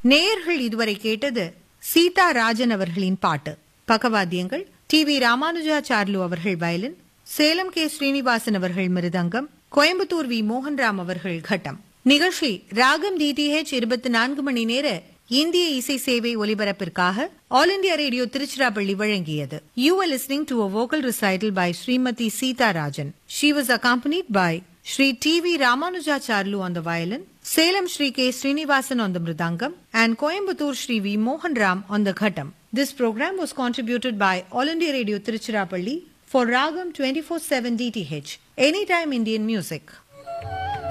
நேயர்கள் இதுவரை கேட்டது சீதா ராஜன் அவர்களின் பாட்டு. பக்கவாத்தியங்கள் டி.வி. ராமானுஜாச்சார்லு அவர்கள் வயலின், சேலம் கே. ஸ்ரீனிவாசன் அவர்கள் மிருதங்கம், கோயம்புத்தூர் வி. மோகன்ராம் அவர்கள் கட்டம். நிகழ்ச்சி ராகம் DTH 24 மணி நேர இந்திய இசை சேவை ஒலிபரப்பிற்காக ஆல் இண்டியா ரேடியோ திருச்சிராப்பள்ளி வழங்கியது. You were listening to a vocal recital by Srimati Sita Rajan. She was accompanied by Shri T.V. Ramanujacharlu on the violin, Salem Shri K. Srinivasan on the mridangam, and Coimbatore Shri V. Mohan Ram on the ghatam. This program was contributed by All India Radio Tiruchirappalli for Ragam 24/7 DTH, Anytime Indian Music.